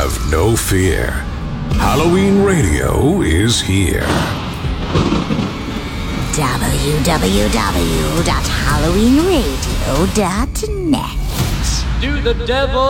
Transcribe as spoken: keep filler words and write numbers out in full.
Have no fear. Halloween Radio is here. w w w dot halloween radio dot net Do the devil